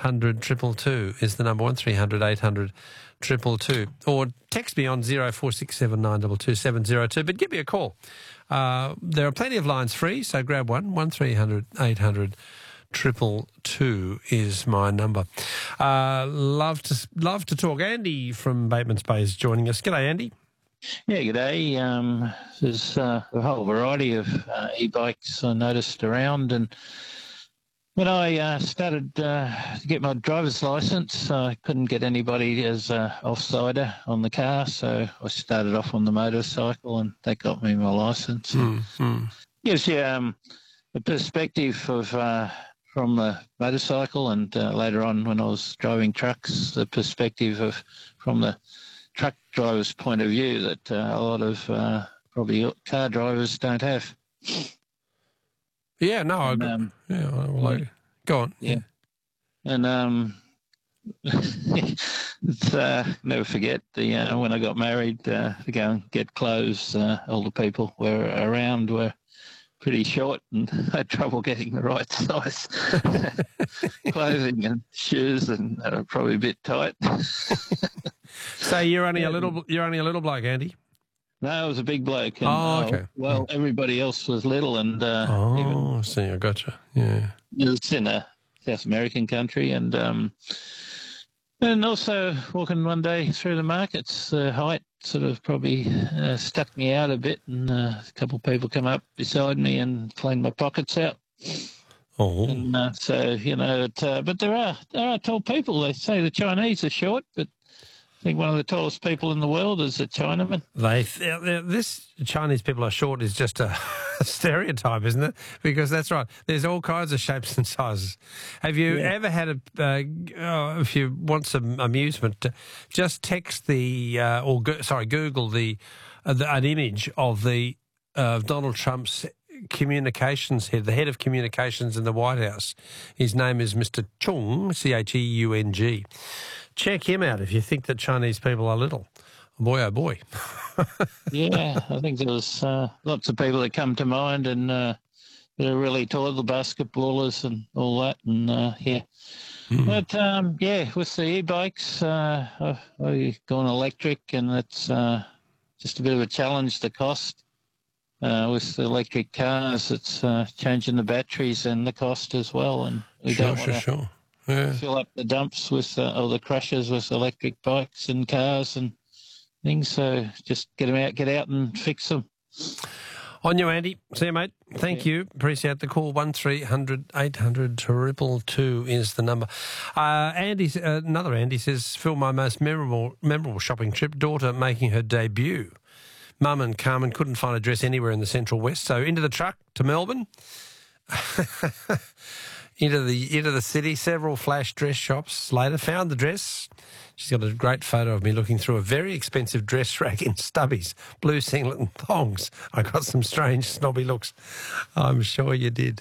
800 222 is the number. 1300 800 222. Or text me on 0467 922 702. But give me a call. There are plenty of lines free, so grab one. 1300 800 222 is my number. Love to talk. Andy from Bateman's Bay is joining us. G'day, Andy. Yeah, g'day. There's a whole variety of e-bikes I noticed around, and when I started to get my driver's licence, I couldn't get anybody as off-sider on the car, so I started off on the motorcycle, and that got me my licence. Gives you a perspective of from the motorcycle, and later on when I was driving trucks, the perspective from the truck driver's point of view that a lot of probably car drivers don't have. Yeah, no, I agree. Go on. Yeah. And it's, never forget when I got married to go and get clothes, all the people were around were pretty short and had trouble getting the right size clothing and shoes, and they were probably a bit tight. So you're only a little bloke, Andy? No, I was a big bloke. And, okay. Well, everybody else was little, and see, I gotcha. Yeah, it was in a South American country, and also walking one day through the markets, the height sort of probably stuck me out a bit, and a couple of people come up beside me and cleaned my pockets out. Oh, and so but there are tall people. They say the Chinese are short, but I think one of the tallest people in the world is a Chinaman. This Chinese people are short is just a stereotype, isn't it? Because that's right. There's all kinds of shapes and sizes. Have you ever had if you want some amusement, just text Google an image of the Donald Trump's communications head, the head of communications in the White House. His name is Mr. Chung, Cheung. Check him out if you think that Chinese people are little. Boy, oh boy. Yeah, I think there was lots of people that come to mind, and they're really tall, the basketballers and all that, and But, with the e-bikes, I've gone electric, and it's just a bit of a challenge, the cost. With the electric cars, it's changing the batteries and the cost as well, and we don't want to fill up the dumps with or the crushers with electric bikes and cars and things. So just get out and fix them. On you, Andy. See you, mate. Thank you. Appreciate the call. 1300 800 222 is the number. Another Andy says, Phil, my most memorable shopping trip, daughter making her debut. Mum and Carmen couldn't find a dress anywhere in the Central West, so into the truck to Melbourne. Into the city, several flash dress shops later, found the dress. She's got a great photo of me looking through a very expensive dress rack in stubbies, blue singlet and thongs. I got some strange snobby looks. I'm sure you did.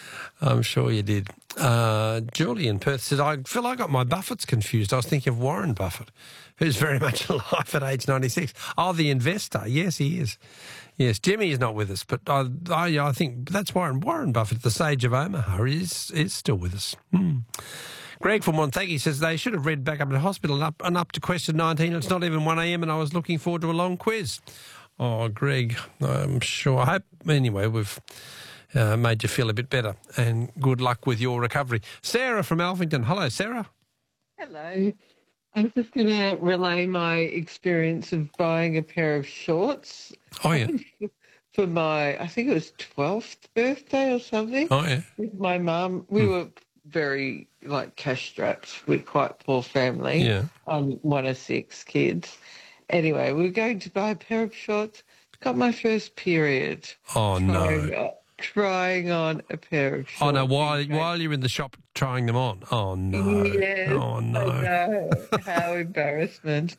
Julie in Perth said, I feel I got my Buffetts confused. I was thinking of Warren Buffett, who's very much alive at age 96. Oh, the investor. Yes, he is. Yes, Jimmy is not with us, but I think that's Warren Buffett, the sage of Omaha, is still with us. Greg from Montague says they should have read back up to hospital and up to question 19. It's not even 1 a.m. and I was looking forward to a long quiz. Oh, Greg, I'm sure. I hope, anyway, we've made you feel a bit better, and good luck with your recovery. Sarah from Alphington. Hello, Sarah. Hello. I'm just going to relay my experience of buying a pair of shorts. Oh, yeah. For my, I think it was 12th birthday or something. Oh, yeah. With my mum. We were very, cash strapped. We're quite a poor family. Yeah. I'm one of 6 kids. Anyway, we were going to buy a pair of shorts. Got my first period. Oh, no. Trying on a pair of shorts. Oh, no, while you're in the shop trying them on? Oh, no. Yes, oh, no. I know. How embarrassment.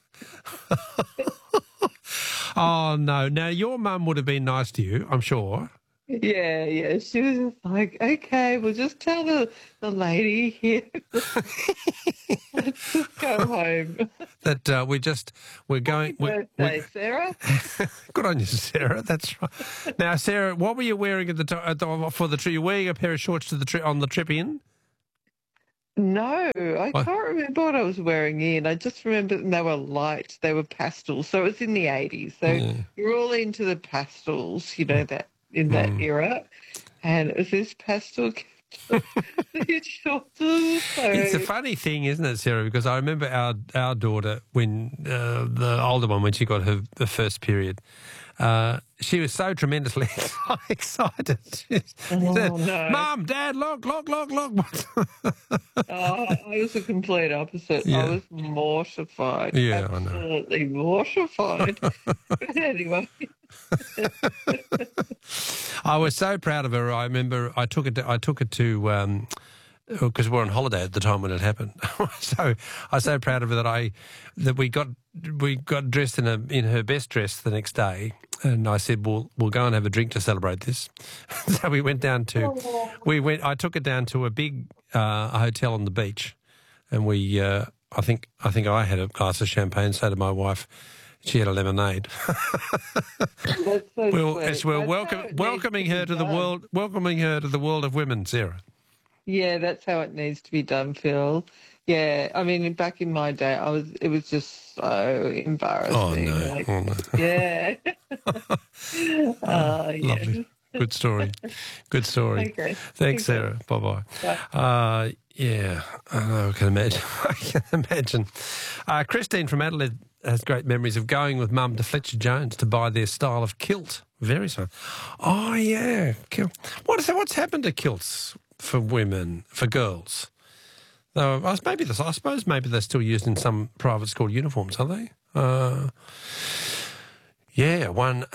Oh, no. Now, your mum would have been nice to you, I'm sure. Yeah. She was just like, okay, we'll just tell the lady here. Let's just go home. That we're going. Happy birthday, Sarah. Good on you, Sarah. That's right. Now, Sarah, what were you wearing for the trip? You wearing a pair of shorts on the trip in? No, I What? can't remember what I was wearing in. I just remember they were light. They were pastels. So it was in the 80s. So Yeah. we're all into the pastels, that in that Mm. era. And it was this pastel these shorts. It's a So funny thing, isn't it, Sarah? Because I remember our daughter, when the older one, when she got her first period, she was so tremendously excited. She said, oh no. "Mum, Dad, look!" I was the complete opposite. I Yeah, was mortified. yeah, I know. Absolutely mortified. But anyway. I was so proud of her. I remember I took it to because we were on holiday at the time when it happened. So I was so proud of her that we got dressed in her best dress the next day, and I said, we'll go and have a drink to celebrate this. So we went down to I took it down to a big hotel on the beach, and we I think I had a glass of champagne. So did my wife. She had a lemonade. That's so We're sweet. welcoming her to the world of women, Sarah. Yeah, that's how it needs to be done, Phil. Yeah, I mean, back in my day, it was just so embarrassing. Oh no! Like, Oh, no. yeah. Lovely. Yeah. Good story. Good story. Okay. Thanks, Okay. Sarah. Bye-bye. Bye. Yeah, I know, I can imagine. I can imagine. Christine from Adelaide has great memories of going with Mum to Fletcher Jones to buy their style of kilt. Very so. Oh, yeah. What's happened to kilts for women, for girls? I suppose maybe they're still used in some private school uniforms, are they? Yeah,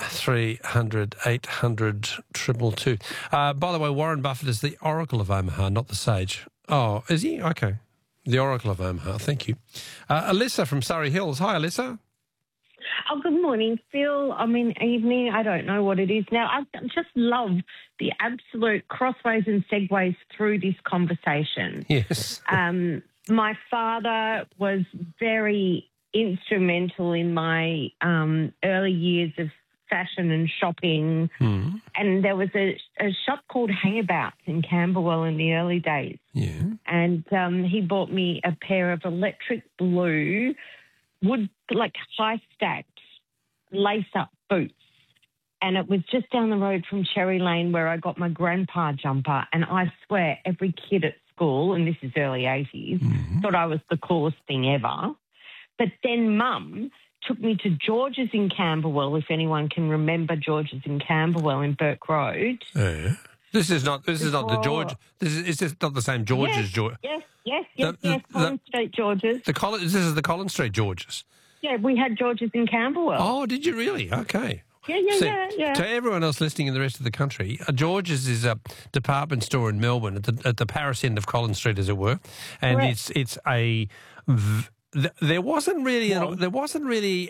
1-300-800-222. By the way, Warren Buffett is the Oracle of Omaha, not the Sage. Oh, is he? Okay. The Oracle of Omaha. Thank you. Alyssa from Surrey Hills. Hi, Alyssa. Oh, good morning, Phil. I mean, evening. I don't know what it is now. I just love the absolute crossways and segues through this conversation. Yes. My father was very instrumental in my early years of fashion and shopping. Mm. And there was a shop called Hangabouts in Camberwell in the early days. Yeah. And he bought me a pair of electric blue high-stacked lace-up boots. And it was just down the road from Cherry Lane where I got my grandpa jumper. And I swear every kid at school, and this is early 80s, thought I was the coolest thing ever. But then Mum took me to George's in Camberwell, if anyone can remember George's in Camberwell in Burke Road. Yeah. This is not the George. Is this not the same George as George? Yes. Collins Street George's. This is the Collins Street George's. Yeah, we had George's in Camberwell. Oh, did you really? Okay. Yeah. To everyone else listening in the rest of the country, George's is a department store in Melbourne at the Paris end of Collins Street, as it were, and Correct. it's a. There wasn't really there wasn't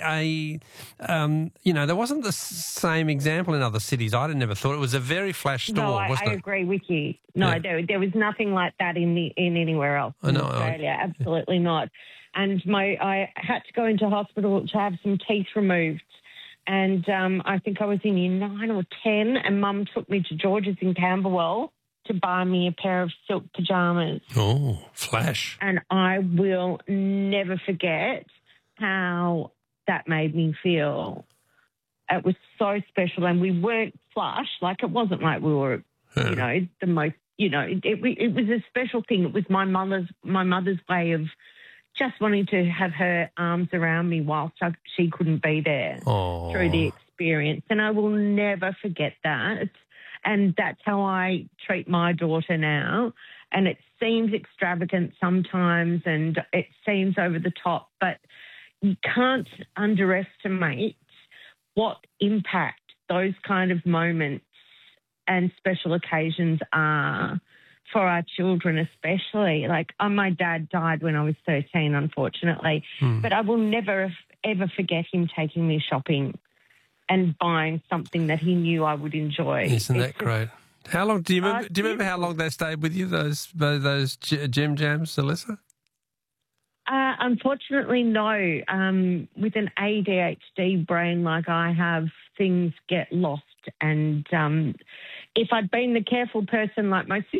the same example in other cities. I never thought it was a very flash store. No, wasn't I it? agree with you. No, Yeah. there was nothing like that in anywhere else in Australia. Absolutely not. And I had to go into hospital to have some teeth removed. And I think I was in year 9 or 10, and Mum took me to George's in Camberwell to buy me a pair of silk pyjamas. Oh, flash. And I will never forget how that made me feel. It was so special, and we weren't flush. Like, it wasn't like we were, the most, it was a special thing. It was my mother's way of just wanting to have her arms around me whilst she couldn't be there through the experience. And I will never forget that. And that's how I treat my daughter now. And it seems extravagant sometimes and it seems over the top, but you can't underestimate what impact those kind of moments and special occasions are for our children especially. Like, my dad died when I was 13, unfortunately, but I will never, ever forget him taking me shopping and buying something that he knew I would enjoy. Isn't that great? How long do you remember? Do you remember how long they stayed with you? Those Gem Jams, Alyssa? Unfortunately, no. With an ADHD brain like I have, things get lost. And if I'd been the careful person like my sister,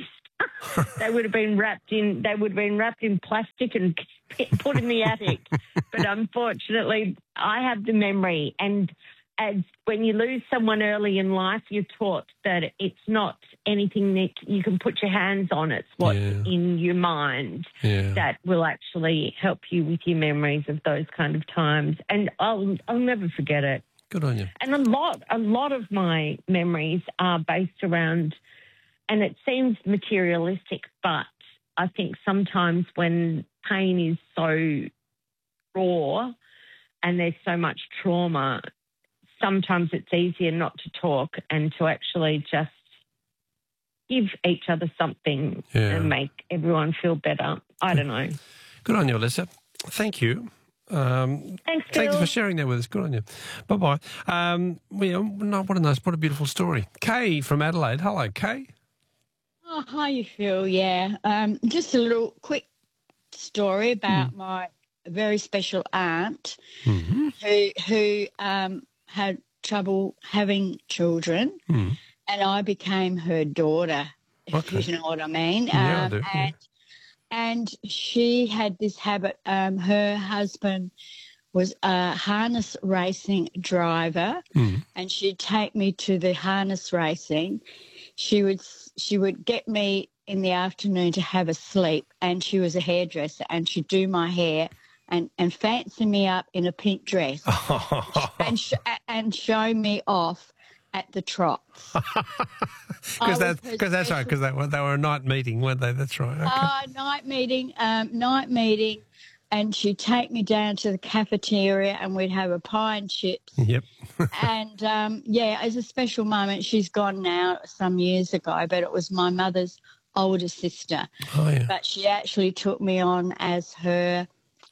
They would have been wrapped in plastic and put in the attic. But unfortunately, I have the memory. And as when you lose someone early in life, you're taught that it's not anything that you can put your hands on. It's what's in your mind that will actually help you with your memories of those kind of times. And I'll never forget it. Good on you. And a lot of my memories are based around, and it seems materialistic, but I think sometimes when pain is so raw and there's so much trauma, sometimes it's easier not to talk and to actually just give each other something and make everyone feel better. I don't know. Good on you, Alyssa. Thank you. Thanks, Phil. Thanks for sharing that with us. Good on you. Bye-bye. What a beautiful story. Kay from Adelaide. Hello, Kay. Oh, hi, Phil. Yeah. Just a little quick story about my very special aunt who had trouble having children, and I became her daughter, if you know what I mean. Yeah, I do. And she had this habit. Her husband was a harness racing driver, and she'd take me to the harness racing. She would get me in the afternoon to have a sleep, and she was a hairdresser, and she'd do my hair and fancy me up in a pink dress and show me off at the trots. Because that's right, because they were a night meeting, weren't they? That's right. Okay. Night meeting, and she'd take me down to the cafeteria and we'd have a pie and chips. Yep. And, as a special moment, she's gone now some years ago, but it was my mother's older sister. Oh, yeah. But she actually took me on as her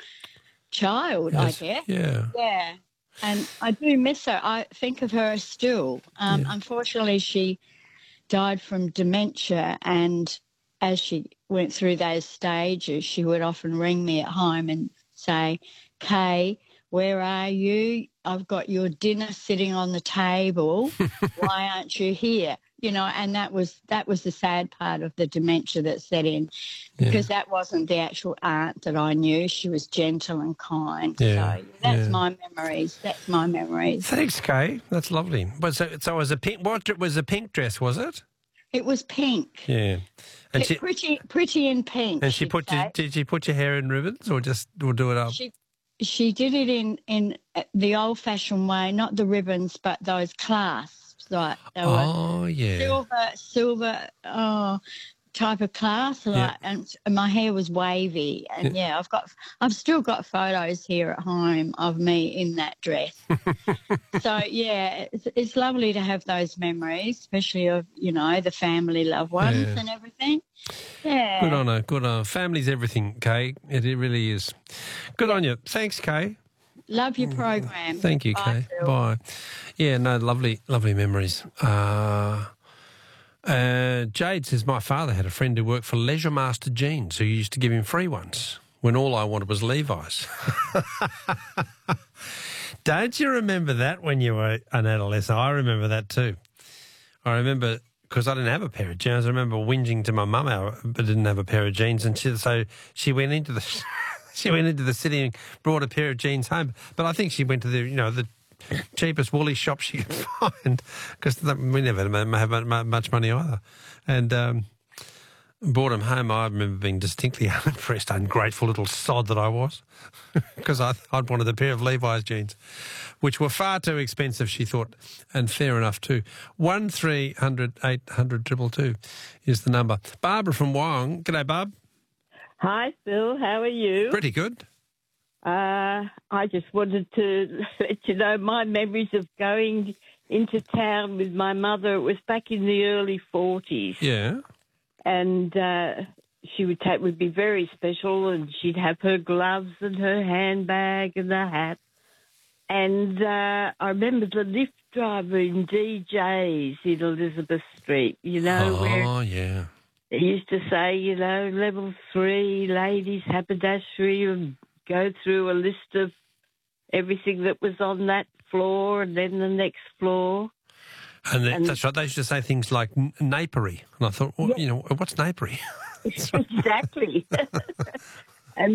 child, Yes. I guess. Yeah. Yeah. And I do miss her. I think of her still. Unfortunately, she died from dementia, and as she went through those stages, she would often ring me at home and say, Kay, where are you? I've got your dinner sitting on the table. Why aren't you here? You know, and that was the sad part of the dementia that set in, because that wasn't the actual aunt that I knew. She was gentle and kind. Yeah. So that's my memories. That's my memories. Thanks, Kay. That's lovely. So it was a pink. What was a pink dress? Was it? It was pink. Yeah. And pretty in pink. And did she put your hair in ribbons or do it up? She did it in the old-fashioned way, not the ribbons, but those clasps. Like they were silver type of clasp, and my hair was wavy, and I've still got photos here at home of me in that dress. So it's lovely to have those memories, especially of the family, loved ones, and everything. Yeah. Good on her. Good on her. Family's everything, Kay. It really is. Good on you. Thanks, Kay. Love your program. Thank you, Kay. Bye. Yeah, no, lovely memories. Jade says, my father had a friend who worked for Leisure Master Jeans who used to give him free ones when all I wanted was Levi's. Don't you remember that when you were an adolescent? I remember that too. I remember because I didn't have a pair of jeans. I remember whinging to my mum I didn't have a pair of jeans, and so she went into the city and brought a pair of jeans home. But I think she went to the cheapest woolly shop she could find, because we never have much money either, and brought them home. I remember being distinctly unimpressed, ungrateful little sod that I was, because I'd wanted a pair of Levi's jeans, which were far too expensive, she thought, and fair enough too. 1300 800 222 is the number. Barbara from Wyong. G'day, Barb. Hi, Phil. How are you? Pretty good. I just wanted to let you know my memories of going into town with my mother. It was back in the early 40s. Yeah. And she would be very special, and she'd have her gloves and her handbag and the hat. And I remember the lift driver in DJ's in Elizabeth Street, where yeah. they used to say, level 3, ladies, haberdashery, and go through a list of everything that was on that floor and then the next floor. And that's right. They used to say things like napery. And I thought, well, Yeah. what's napery? Exactly.